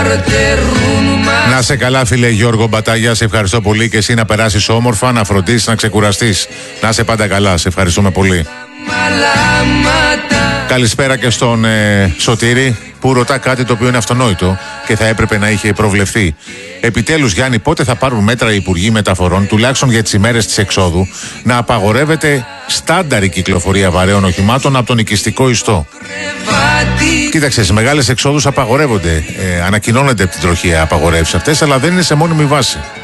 Να σε καλά, φίλε Γιώργο Μπατάγια, σε ευχαριστώ πολύ και εσύ να περάσεις όμορφα, να φροντίσεις, να ξεκουραστείς. Να σε πάντα καλά, σε ευχαριστούμε πολύ. Καλησπέρα και στον Σωτήρη που ρωτά κάτι το οποίο είναι αυτονόητο και θα έπρεπε να είχε προβλεφθεί. Επιτέλους, Γιάννη, πότε θα πάρουν μέτρα οι Υπουργοί Μεταφορών, τουλάχιστον για τις ημέρες της εξόδου, να απαγορεύεται στάνταρη κυκλοφορία βαρέων οχημάτων από τον οικιστικό ιστό? Κοίταξε, στις μεγάλες εξόδους απαγορεύονται, ανακοινώνονται από την τροχία απαγορεύσεις αυτές, αλλά δεν είναι σε μόνιμη βάση.